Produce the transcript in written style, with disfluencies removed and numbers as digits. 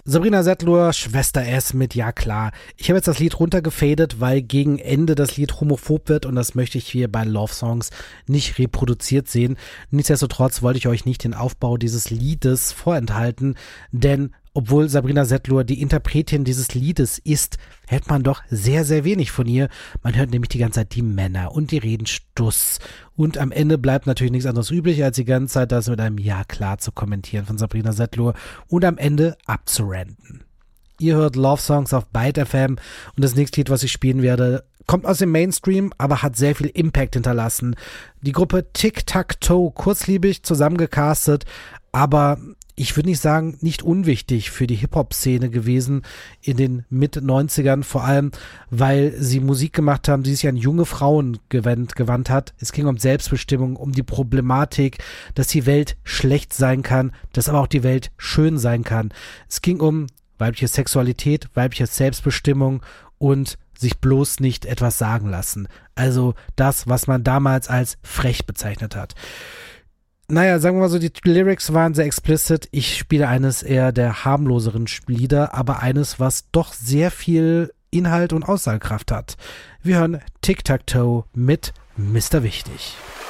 Sabrina Setlur, Schwester S mit Ja klar. Ich habe jetzt das Lied runtergefadet, weil gegen Ende das Lied homophob wird und das möchte ich hier bei Love Songs nicht reproduziert sehen. Nichtsdestotrotz wollte ich euch nicht den Aufbau dieses Liedes vorenthalten, denn obwohl Sabrina Setlur die Interpretin dieses Liedes ist, hört man doch sehr, sehr wenig von ihr. Man hört nämlich die ganze Zeit die Männer und die reden Stuss. Und am Ende bleibt natürlich nichts anderes übrig, als die ganze Zeit das mit einem Ja klar zu kommentieren von Sabrina Setlur und am Ende abzurenten. Ihr hört Love Songs auf Byte FM und das nächste Lied, was ich spielen werde, kommt aus dem Mainstream, aber hat sehr viel Impact hinterlassen. Die Gruppe Tic-Tac-Toe, kurzliebig zusammengecastet, aber ich würde nicht sagen, nicht unwichtig für die Hip-Hop-Szene gewesen in den Mit-90ern, vor allem, weil sie Musik gemacht haben, die sich an junge Frauen gewandt hat. Es ging um Selbstbestimmung, um die Problematik, dass die Welt schlecht sein kann, dass aber auch die Welt schön sein kann. Es ging um weibliche Sexualität, weibliche Selbstbestimmung und sich bloß nicht etwas sagen lassen. Also das, was man damals als frech bezeichnet hat. Naja, sagen wir mal so, die Lyrics waren sehr explicit. Ich spiele eines eher der harmloseren Lieder, aber eines, was doch sehr viel Inhalt und Aussagekraft hat. Wir hören Tic-Tac-Toe mit Mr. Wichtig.